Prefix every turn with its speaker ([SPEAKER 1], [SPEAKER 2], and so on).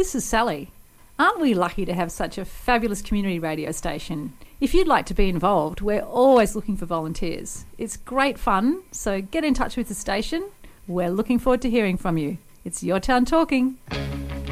[SPEAKER 1] this is Sally. Aren't we lucky to have such a fabulous community radio station? If you'd like to be involved, we're always looking for volunteers. It's great fun, so get in touch with the station. We're looking forward to hearing from you. It's Your Town Talking.